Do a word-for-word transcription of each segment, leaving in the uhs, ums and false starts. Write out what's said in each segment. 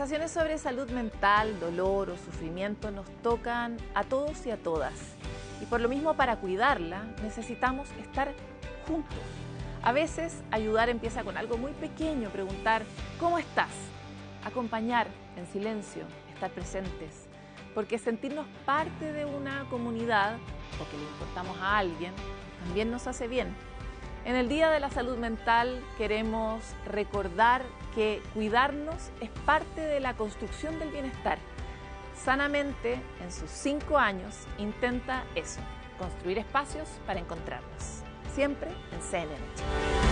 conversaciones sobre salud mental, dolor o sufrimiento nos tocan a todos y a todas. Y por lo mismo, para cuidarla, necesitamos estar juntos. A veces, ayudar empieza con algo muy pequeño, preguntar, ¿cómo estás? Acompañar en silencio, estar presentes. Porque sentirnos parte de una comunidad o que le importamos a alguien también nos hace bien. En el Día de la Salud Mental queremos recordar que cuidarnos es parte de la construcción del bienestar. Sanamente, en sus cinco años, intenta eso, construir espacios para encontrarnos. Siempre en C N N Chile.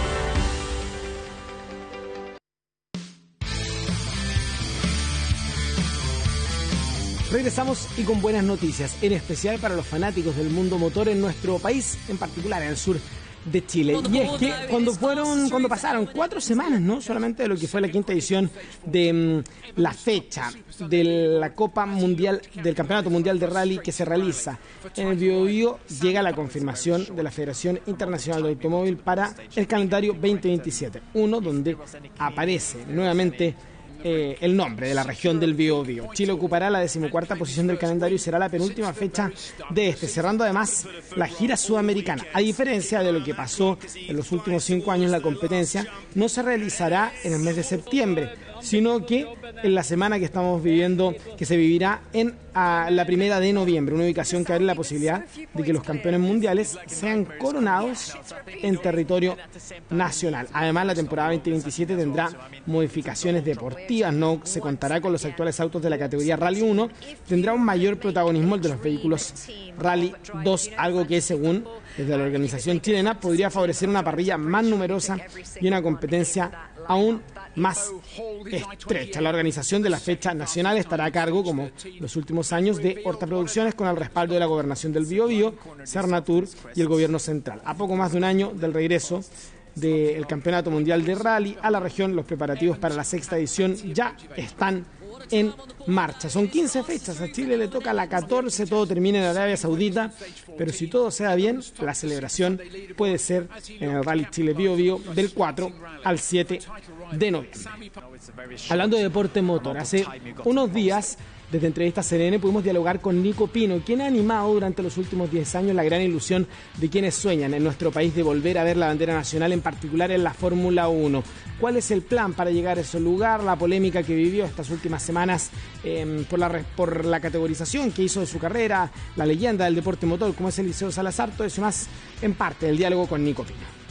Regresamos y con buenas noticias, en especial para los fanáticos del mundo motor en nuestro país, en particular en el sur de Chile. Y es que cuando fueron, cuando pasaron cuatro semanas, ¿no? Solamente de lo que fue la quinta edición de um, la fecha de la Copa Mundial, del Campeonato Mundial de Rally que se realiza en el Biobío, llega la confirmación de la Federación Internacional de Automóvil para el calendario veinte veintisiete, uno donde aparece nuevamente Eh, el nombre de la región del Biobío. Chile ocupará la decimocuarta posición del calendario y será la penúltima fecha de este, cerrando además la gira sudamericana. A diferencia de lo que pasó en los últimos cinco años, la competencia no se realizará en el mes de septiembre, sino que en la semana que estamos viviendo, que se vivirá en a la primera de noviembre, una ubicación que abre la posibilidad de que los campeones mundiales sean coronados en territorio nacional. Además, la temporada veinte veintisiete tendrá modificaciones deportivas, no se contará con los actuales autos de la categoría Rally uno, tendrá un mayor protagonismo el de los vehículos Rally dos, algo que según desde la organización chilena podría favorecer una parrilla más numerosa y una competencia aún más estrecha. La organización de la fecha nacional estará a cargo, como los últimos años, de Horta Producciones, con el respaldo de la Gobernación del Biobío, Cernatur y el Gobierno Central. A poco más de un año del regreso del Campeonato Mundial de Rally a la región, los preparativos para la sexta edición ya están en marcha. Son quince fechas, a Chile le toca la catorce, todo termina en Arabia Saudita, pero si todo se da bien, la celebración puede ser en el Rally Chile Biobío del cuatro al siete de noviembre. Hablando de deporte motor, hace unos días, desde Entrevistas C N N, pudimos dialogar con Nico Pino, quien ha animado durante los últimos diez años la gran ilusión de quienes sueñan en nuestro país de volver a ver la bandera nacional, en particular en la Fórmula uno. ¿Cuál es el plan para llegar a ese lugar? La polémica que vivió estas últimas semanas eh, por, la, por la categorización que hizo de su carrera, la leyenda del deporte motor, como es Eliseo Salazar, todo eso más en parte del diálogo con Nico Pino.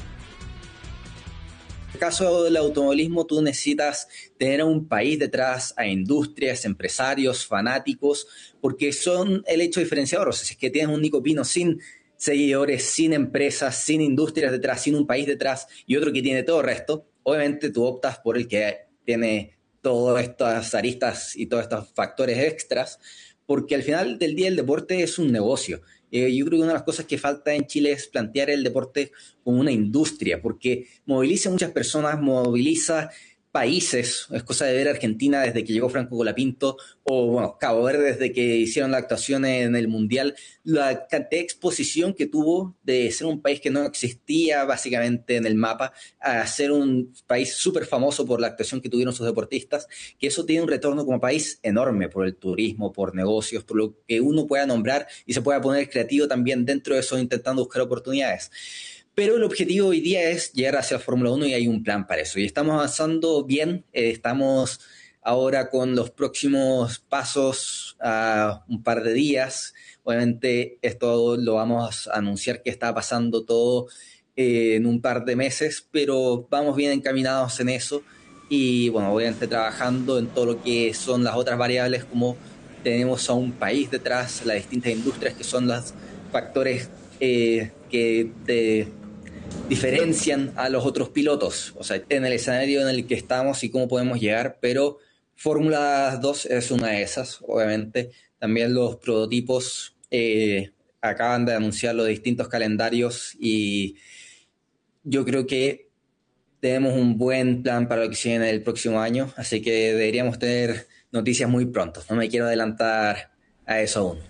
En el caso del automovilismo, tú necesitas tener a un país detrás, a industrias, empresarios, fanáticos, porque son el hecho diferenciador. O sea, si es que tienes un Nico Pino sin seguidores, sin empresas, sin industrias detrás, sin un país detrás y otro que tiene todo el resto, obviamente tú optas por el que tiene todas estas aristas y todos estos factores extras, porque al final del día el deporte es un negocio. Eh, yo creo que una de las cosas que falta en Chile es plantear el deporte como una industria, porque moviliza muchas personas, moviliza países. Es cosa de ver Argentina desde que llegó Franco Colapinto, o bueno, Cabo Verde desde que hicieron la actuación en el Mundial, la cantidad de exposición que tuvo de ser un país que no existía básicamente en el mapa, a ser un país súper famoso por la actuación que tuvieron sus deportistas, que eso tiene un retorno como país enorme por el turismo, por negocios, por lo que uno pueda nombrar y se pueda poner creativo también dentro de eso, intentando buscar oportunidades. Pero el objetivo hoy día es llegar hacia la Fórmula uno y hay un plan para eso. Y estamos avanzando bien. Eh, estamos ahora con los próximos pasos a un par de días. Obviamente esto lo vamos a anunciar que está pasando todo eh, en un par de meses, pero vamos bien encaminados en eso. Y bueno, obviamente trabajando en todo lo que son las otras variables, como tenemos a un país detrás, las distintas industrias que son los factores eh, que te diferencian a los otros pilotos, o sea, en el escenario en el que estamos y cómo podemos llegar, pero Fórmula dos es una de esas, obviamente. También los prototipos eh, acaban de anunciar los distintos calendarios y yo creo que tenemos un buen plan para lo que se viene el próximo año, así que deberíamos tener noticias muy pronto. No me quiero adelantar a eso aún.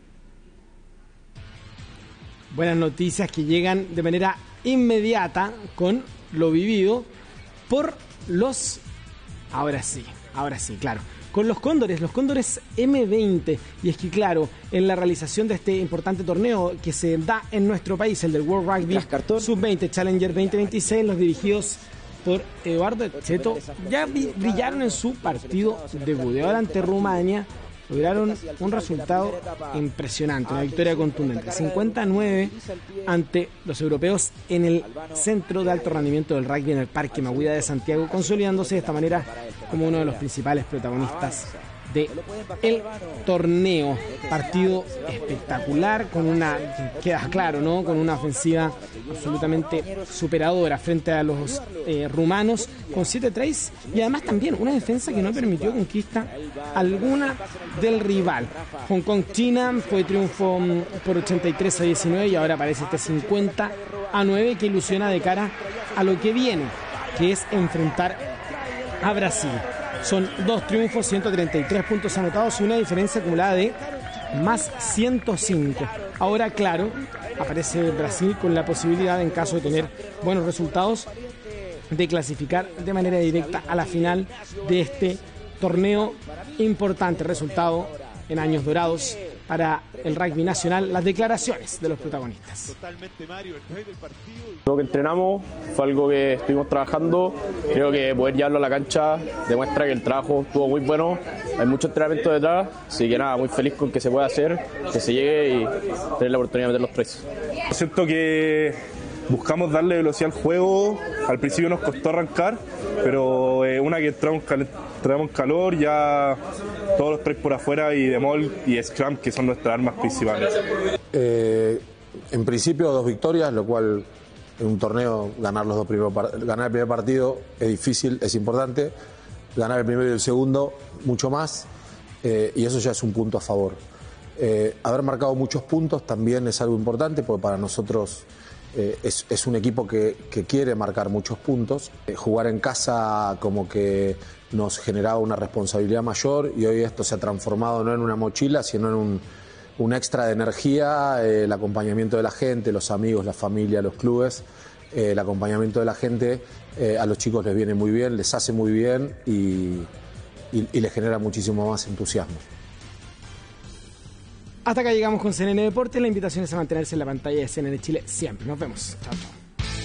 Buenas noticias que llegan de manera inmediata con lo vivido por los, ahora sí, Ahora sí, claro. Con los Cóndores, los Cóndores eme veinte. Y es que, claro, en la realización de este importante torneo que se da en nuestro país, el del World Rugby sub veinte Challenger veinte veintiséis, los dirigidos por Eduardo Etxeto ya brillaron en su partido debut. De ahora ante Rumania lograron un resultado impresionante, una victoria contundente, cincuenta a nueve ante los europeos en el centro de alto rendimiento del rugby en el Parque Maguida de Santiago, consolidándose de esta manera como uno de los principales protagonistas de el torneo. Partido espectacular, con una, queda claro, ¿no? Con una ofensiva absolutamente superadora frente a los eh, rumanos, con siete tries, y además también una defensa que no permitió conquista alguna del rival. Hong Kong-China fue triunfo por ochenta y tres a diecinueve, y ahora aparece este cincuenta a nueve que ilusiona de cara a lo que viene, que es enfrentar a Brasil. Son dos triunfos, ciento treinta y tres puntos anotados y una diferencia acumulada de más ciento cinco. Ahora, claro, aparece Brasil con la posibilidad, en caso de tener buenos resultados, de clasificar de manera directa a la final de este torneo importante. Resultado en años dorados para el rugby nacional. Las declaraciones de los protagonistas. Lo que entrenamos fue algo que estuvimos trabajando. Creo que poder llevarlo a la cancha demuestra que el trabajo estuvo muy bueno. Hay mucho entrenamiento detrás, así que nada, muy feliz con que se pueda hacer, que se llegue y tener la oportunidad de meter los tres. Siento que buscamos darle velocidad al juego. Al principio nos costó arrancar, pero eh, una que entramos, cal- entramos en calor, ya todos los tres por afuera y demol y scrum, que son nuestras armas principales. Eh, en principio dos victorias, lo cual en un torneo ganar los dos primeros par- ganar el primer partido es difícil, es importante. Ganar el primero y el segundo mucho más, eh, y eso ya es un punto a favor. Eh, haber marcado muchos puntos también es algo importante, porque para nosotros eh, es, es un equipo que, que quiere marcar muchos puntos. Eh, jugar en casa como que nos generaba una responsabilidad mayor, y hoy esto se ha transformado no en una mochila, sino en un, un extra de energía, eh, el acompañamiento de la gente, los amigos, la familia, los clubes. Eh, el acompañamiento de la gente eh, a los chicos les viene muy bien, les hace muy bien y, y, y les genera muchísimo más entusiasmo. Hasta acá llegamos con C N N Deportes. La invitación es a mantenerse en la pantalla de C N N Chile siempre. Nos vemos. Chao, chao.